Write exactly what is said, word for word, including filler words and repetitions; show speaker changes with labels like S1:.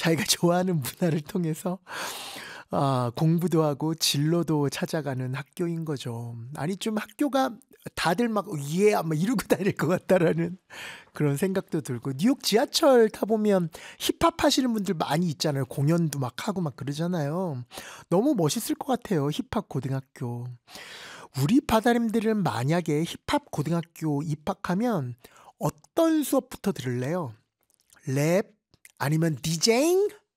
S1: 자기가 좋아하는 문화를 통해서 아 공부도 하고 진로도 찾아가는 학교인 거죠. 아니 좀 학교가 다들 막 '예.' 막 이러고 다닐 것 같다.'라는 그런 생각도 들고 뉴욕 지하철 타 보면 힙합 하시는 분들 많이 있잖아요. 공연도 막 하고 막 그러잖아요. 너무 멋있을 것 같아요, 힙합 고등학교. 우리 바다님들은 만약에 힙합 고등학교 입학하면 어떤 수업부터 들을래요? 랩 아니면 디제잉?